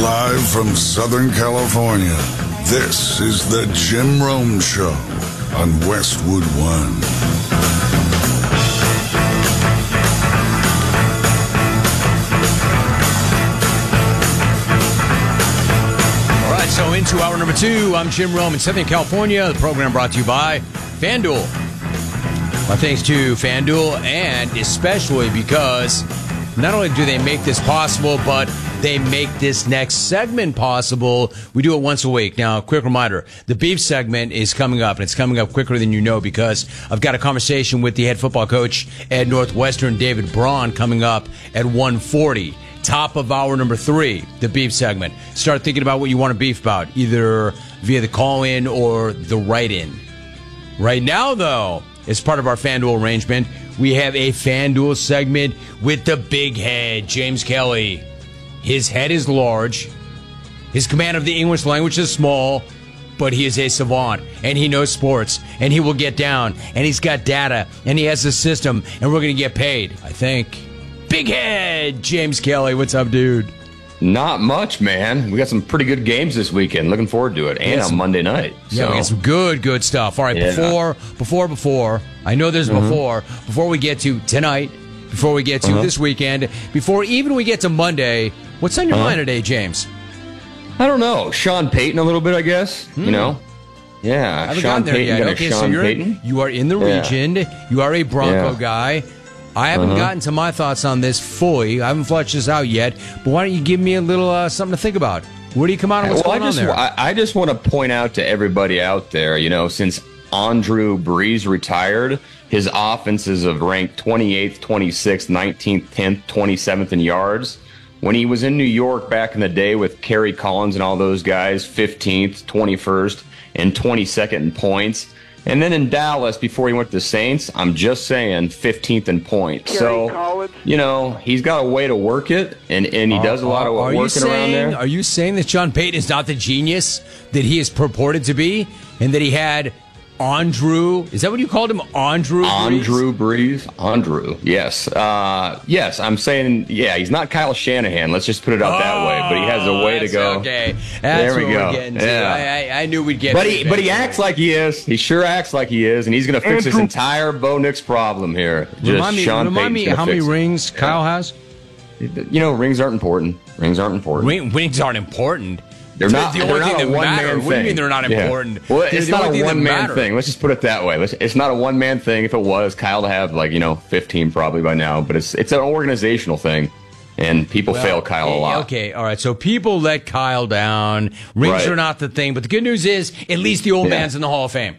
Live from Southern California, this is the Jim Rome Show on Westwood One. All right, so into hour number 2, I'm Jim Rome in Southern California. The program brought to you by FanDuel. My thanks to FanDuel, and especially because not only do they make this possible, but they make this next segment possible. We do it once a week. Now, quick reminder, the beef segment is coming up, and it's coming up quicker than you know because I've got a conversation with the head football coach at Northwestern, David Braun, coming up at 1:40. Top of hour number 3, the beef segment. Start thinking about what you want to beef about, either via the call-in or the write-in. Right now, though, as part of our FanDuel arrangement, we have a FanDuel segment with the big head, James Kelly. His head is large. His command of the English language is small, but he is a savant, and he knows sports, and he will get down, and he's got data, and he has a system, and we're going to get paid, I think. Big head, James Kelly. What's up, dude? Not much, man. We got some pretty good games this weekend. Looking forward to it. And on Monday night. Yeah, we got some good stuff. All right, before. I know there's before we get to tonight, before we get to this weekend, before even we get to Monday, what's on your mind today, James? I don't know. Sean Payton a little bit, I guess. You know? Yeah, Sean Payton. Okay, so you are in the region. You are a Bronco guy. I haven't gotten to my thoughts on this fully. I haven't fleshed this out yet. But why don't you give me a little something to think about? Where do you come out and what's going on there? I just want to point out to everybody out there, since Andrew Brees retired, his offenses have ranked 28th, 26th, 19th, 10th, 27th in yards. When he was in New York back in the day with Kerry Collins and all those guys, 15th, 21st, and 22nd in points. And then in Dallas, before he went to the Saints, I'm just saying 15th in points. Collins. He's got a way to work it, and he does a lot of working around there. Are you saying that Sean Payton is not the genius that he is purported to be, and that he had Andrew? Is that what you called him, Andrew Brees? Andrew, yes. Yes, I'm saying, he's not Kyle Shanahan. Let's just put it out that way. But he has a way to go. Okay, there we go. I knew we'd get. But he acts like he is. He sure acts like he is, and he's going to fix this entire Bo Nix problem here. Remind me how many rings Kyle has. Rings aren't important. Rings aren't important. They're not a one-man thing. What do you mean they're not important? Well, it's not a one-man thing. Let's just put it that way. It's not a one-man thing. If it was, Kyle would have 15 probably by now. But it's an organizational thing, and people fail Kyle a lot. Okay, all right. So people let Kyle down. Rings are not the thing. But the good news is, at least the old man's in the Hall of Fame.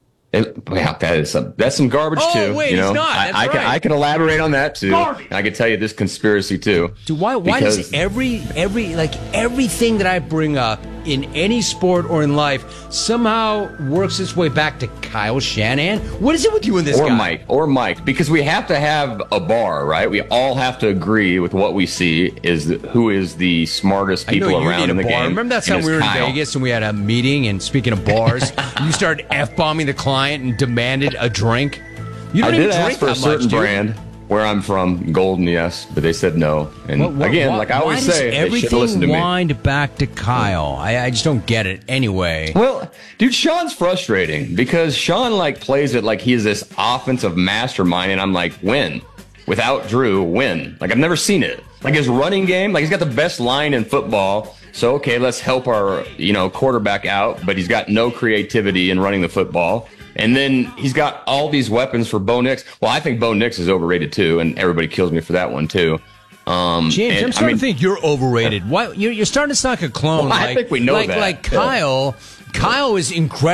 That's some garbage too. Oh wait, he's not. I can elaborate on that too. I can tell you this conspiracy too. Dude, why does everything that I bring up in any sport or in life somehow works its way back to Kyle Shanahan? What is it with you and this guy? Or Mike, because we have to have a bar, right? We all have to agree with what we see is who is the smartest people around in the game. Remember that time we were in Vegas and we had a meeting, and speaking of bars, you started F-bombing the client and demanded a drink? You don't even drink ask for a certain brand. Where I'm from, Golden, yes, but they said no. And like I always say, they should listen to me. Everything wind back to Kyle? I just don't get it anyway. Well, dude, Sean's frustrating because Sean plays it like he's this offensive mastermind, and I'm like, win. Without Drew, win. I've never seen it. His running game, he's got the best line in football. So, okay, let's help our, quarterback out, but he's got no creativity in running the football. And then he's got all these weapons for Bo Nix. Well, I think Bo Nix is overrated too, and everybody kills me for that one too. James, I'm starting to think you're overrated. Why you're starting to sound like a clone. Well, I think we know that. Kyle is incredible.